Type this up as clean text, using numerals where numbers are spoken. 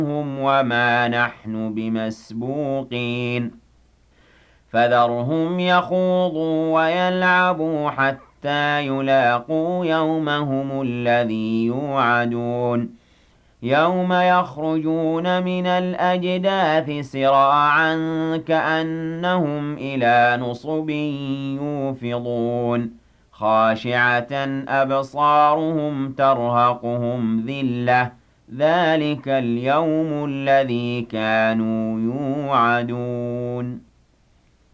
وما نحن بمسبوقين فذرهم يخوضوا ويلعبوا حتى يلاقوا يومهم الذي يوعدون يوم يخرجون من الأجداث سراعا كأنهم إلى نصب يوفضون خاشعة أبصارهم ترهقهم ذلة ذلك اليوم الذي كانوا يوعدون